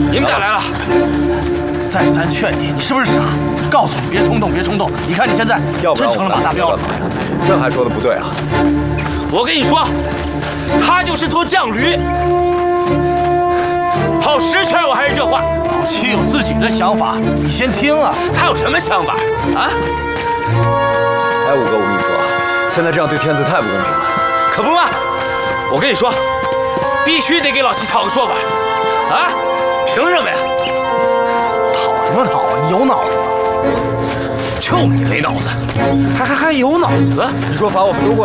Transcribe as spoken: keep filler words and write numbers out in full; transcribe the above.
你们咋来了？ 再三劝你，你是不是傻？告诉你别冲动，别冲动。你看你现在真成了马大彪了。 这还说的不对啊！ 我跟你说，他就是头犟驴，跑十圈我还是这话。 老七有自己的想法，你先听啊。 他有什么想法啊？ 哎，五哥，我跟你说，现在这样对天子太不公平了。 可不嘛！我跟你说，必须得给老七讨个说法啊！凭什么呀？ 讨什么讨啊？你有脑子吗？ 就你没脑子，还还还有脑子？ 你说罚我们都过。